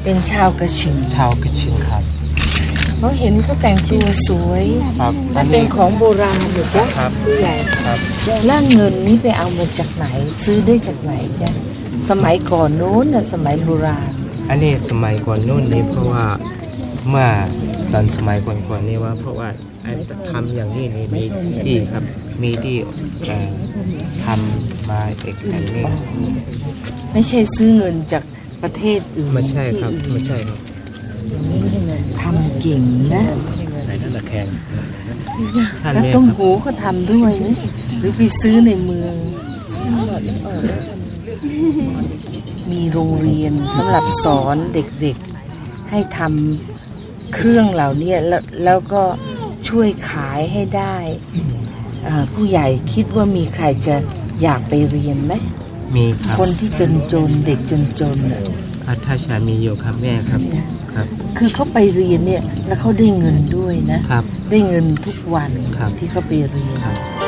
เป็นชาวกระชิงครับเขาเห็นเขาแต่งตัวสวยครับมันเป็นของโบราณเหรอจ๊ะผู้ใหญ่ครับแล้วเงินนี้ไปเอามาจากไหนซื้อได้จากไหนจ๊ะสมัยก่อนนู้นน่ะสมัยโบราณอันนี้สมัยก่อนนู่นนี่เพราะว่าเมื่อตอนสมัยก่อนๆนี่ว่าเพราะว่าทำอย่างนี้นี่มีที่ครับมีที่ทำมาเอกอันนี้ไม่ใช่ซื้อเงินจากประเทศอื่นไม่ใช่ครับไม่ใช่ครับทำเก่งนะใส่นั่นตะแคงแล้วต้มหูก็ทำด้วยนะหรือไปซื้อในเมืองมีโรงเรียนสำหรับสอนเด็กๆให้ทำเครื่องเหล่านี้แล้วก็ช่วยขายให้ได้ผู้ใหญ่คิดว่ามีใครจะอยากไปเรียนไหมมีครับคนที่จนเด็กจนถ้าชามีอยู่ครับแม่ครับคือเขาไปเรียนเนี่ยแล้วเขาได้เงินด้วยนะครับได้เงินทุกวันที่เขาไปเรียน